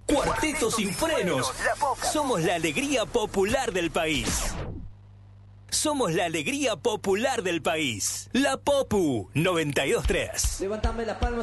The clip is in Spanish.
Cuarteto Sin Frenos. Somos la alegría popular del país. Somos la alegría popular del país. La Popu 92.3. Levantame la palma.